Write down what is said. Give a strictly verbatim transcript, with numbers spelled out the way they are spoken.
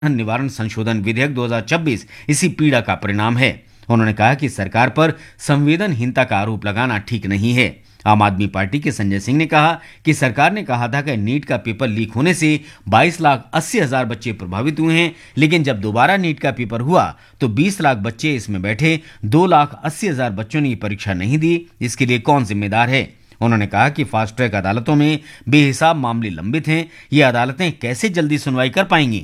निवारण संशोधन विधेयक दो हज़ार छब्बीस इसी पीड़ा का परिणाम है। उन्होंने कहा कि सरकार पर संवेदनहीनता का आरोप लगाना ठीक नहीं है। आम आदमी पार्टी के संजय सिंह ने कहा कि सरकार ने कहा था कि नीट का पेपर लीक होने से बाईस लाख अस्सी हजार बच्चे प्रभावित हुए हैं, लेकिन जब दोबारा नीट का पेपर हुआ तो बीस लाख बच्चे इसमें बैठे, दो लाख अस्सी हजार बच्चों ने ये परीक्षा नहीं दी। इसके लिए कौन जिम्मेदार है? उन्होंने कहा कि फास्ट ट्रैक अदालतों में बेहिसाब मामले लंबित हैं, ये अदालतें कैसे जल्दी सुनवाई कर पाएंगी?